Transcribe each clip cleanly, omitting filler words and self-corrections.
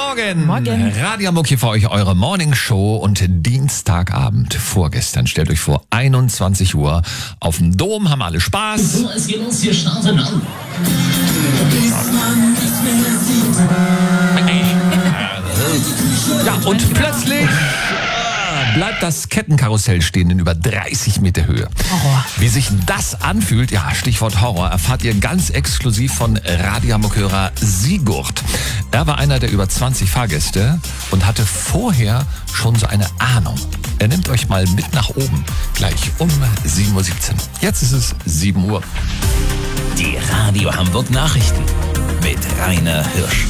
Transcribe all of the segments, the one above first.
Morgen. Morgen. Radio Hamburg hier für euch, eure Morning Show und Dienstagabend. Vorgestern, stellt euch vor, 21 Uhr auf dem Dom, haben alle Spaß. So, es geht los, wir starten an. Ja, und plötzlich bleibt das Kettenkarussell stehen in über 30 Meter Höhe. Horror. Wie sich das anfühlt, ja, Stichwort Horror, erfahrt ihr ganz exklusiv von Radio Hamburg-Hörer Sigurd. Er war einer der über 20 Fahrgäste und hatte vorher schon so eine Ahnung. Er nimmt euch mal mit nach oben, gleich um 7.17 Uhr. Jetzt ist es 7 Uhr. Die Radio Hamburg Nachrichten mit Rainer Hirsch.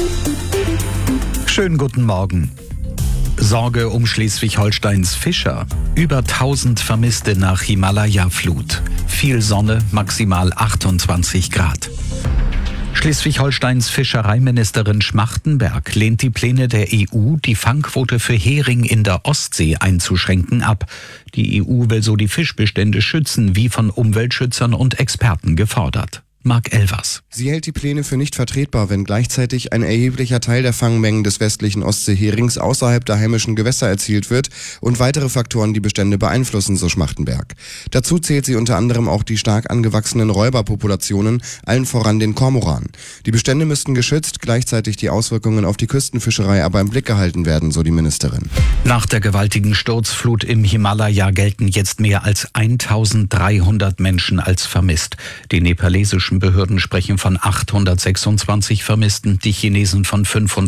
Schönen guten Morgen. Sorge um Schleswig-Holsteins Fischer. Über 1000 Vermisste nach Himalaya-Flut. Viel Sonne, maximal 28 Grad. Schleswig-Holsteins Fischereiministerin Schmachtenberg lehnt die Pläne der EU, die Fangquote für Hering in der Ostsee einzuschränken, ab. Die EU will so die Fischbestände schützen, wie von Umweltschützern und Experten gefordert. Marc Elvers. Sie hält die Pläne für nicht vertretbar, wenn gleichzeitig ein erheblicher Teil der Fangmengen des westlichen Ostseeherings außerhalb der heimischen Gewässer erzielt wird und weitere Faktoren die Bestände beeinflussen, so Schmachtenberg. Dazu zählt sie unter anderem auch die stark angewachsenen Räuberpopulationen, allen voran den Kormoran. Die Bestände müssten geschützt, gleichzeitig die Auswirkungen auf die Küstenfischerei aber im Blick gehalten werden, so die Ministerin. Nach der gewaltigen Sturzflut im Himalaya gelten jetzt mehr als 1300 Menschen als vermisst. Die nepalesischen Behörden sprechen von 826 Vermissten, die Chinesen von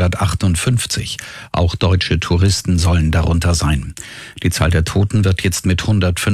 558. Auch deutsche Touristen sollen darunter sein. Die Zahl der Toten wird jetzt mit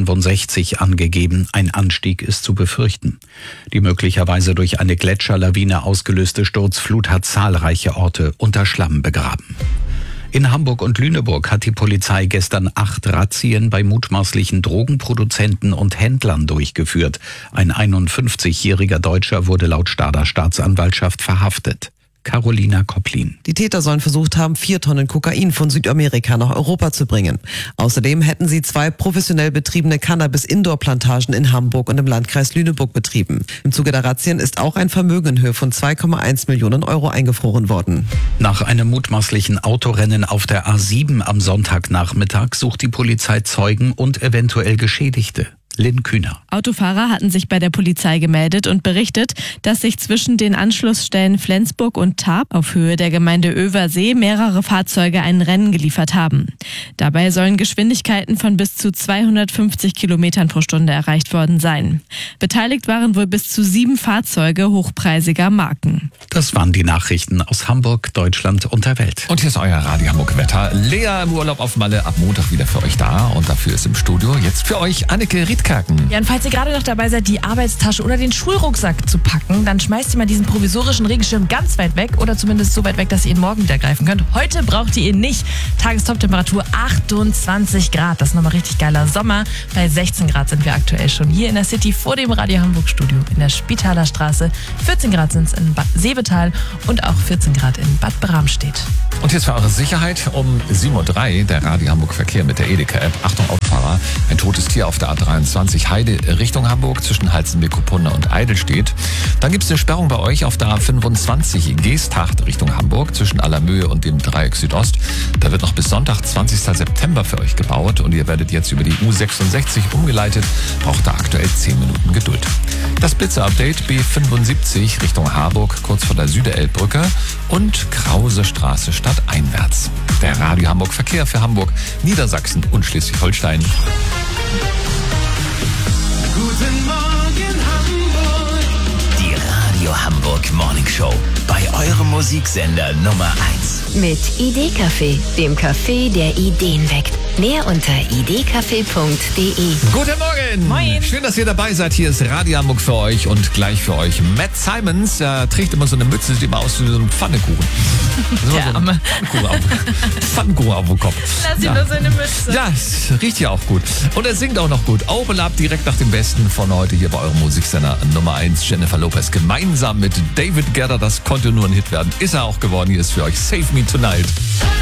165 angegeben. Ein Anstieg ist zu befürchten. Die möglicherweise durch eine Gletscherlawine ausgelöste Sturzflut hat zahlreiche Orte unter Schlamm begraben. In Hamburg und Lüneburg hat die Polizei gestern 8 Razzien bei mutmaßlichen Drogenproduzenten und Händlern durchgeführt. Ein 51-jähriger Deutscher wurde laut Stadter Staatsanwaltschaft verhaftet. Carolina Kopplin. Die Täter sollen versucht haben, 4 Tonnen Kokain von Südamerika nach Europa zu bringen. Außerdem hätten sie 2 professionell betriebene Cannabis-Indoor-Plantagen in Hamburg und im Landkreis Lüneburg betrieben. Im Zuge der Razzien ist auch ein Vermögen in Höhe von 2,1 Millionen Euro eingefroren worden. Nach einem mutmaßlichen Autorennen auf der A7 am Sonntagnachmittag sucht die Polizei Zeugen und eventuell Geschädigte. Lynn Kühner. Autofahrer hatten sich bei der Polizei gemeldet und berichtet, dass sich zwischen den Anschlussstellen Flensburg und Tarp auf Höhe der Gemeinde Översee mehrere Fahrzeuge ein Rennen geliefert haben. Dabei sollen Geschwindigkeiten von bis zu 250 Kilometern pro Stunde erreicht worden sein. Beteiligt waren wohl bis zu 7 Fahrzeuge hochpreisiger Marken. Das waren die Nachrichten aus Hamburg, Deutschland und der Welt. Und hier ist euer Radio Hamburg Wetter. Lea im Urlaub auf Malle, ab Montag wieder für euch da. Und dafür ist im Studio jetzt für euch Anneke Riedkaken. Ja, und falls ihr gerade noch dabei seid, die Arbeitstasche oder den Schulrucksack zu packen, dann schmeißt ihr mal diesen provisorischen Regenschirm ganz weit weg oder zumindest so weit weg, dass ihr ihn morgen wieder greifen könnt. Heute braucht ihr ihn nicht. Tagestoptemperatur 28 Grad. Das ist nochmal richtig geiler Sommer. Bei 16 Grad sind wir aktuell schon hier in der City vor dem Radio Hamburg Studio in der Spitaler Straße. 14 Grad sind es in Bad Seebetal und auch 14 Grad in Bad Bramstedt. Und jetzt für eure Sicherheit um 7.03 Uhr der Radio Hamburg Verkehr mit der Edeka-App. Achtung, Autofahrer, ein totes Tier auf der A23 Heide Richtung Hamburg zwischen Halzenbeck-Kupone und Eidelstedt. Dann gibt es eine Sperrung bei euch auf der A25 Geesthacht Richtung Hamburg zwischen Allermöhe und dem Dreieck Südost. Da wird noch bis Sonntag, 20. September für euch gebaut und ihr werdet jetzt über die U66 umgeleitet. Braucht da aktuell 10 Minuten Geduld. Das Blitzer-Update B75 Richtung Harburg, kurz vor der Süderelbbrücke und Krause Straße stadteinwärts. Der Radio Hamburg Verkehr für Hamburg, Niedersachsen und Schleswig-Holstein. Guten Morgen Hamburg. Die Radio Hamburg Morning Show. Bei eurem Musiksender Nummer 1. Mit Idee-Café, dem Café, der Ideen weckt. Mehr unter idcafé.de. Guten Morgen! Moin! Schön, dass ihr dabei seid. Hier ist Radio Hamburg für euch und gleich für euch Matt Simons. Er trägt immer so eine Mütze, sieht immer aus wie so ein Pfannekuchen. Der Arme. Pfannkuchen auf dem Kopf. Lass ihn nur seine Mütze. Ja, es riecht ja auch gut. Und er singt auch noch gut. Open Up direkt nach dem Besten von heute hier bei eurem Musiksender Nummer 1, Jennifer Lopez. Gemeinsam mit David Guetta, das konnte nur ein Hit werden. Ist er auch geworden. Hier ist für euch Save Me Tonight.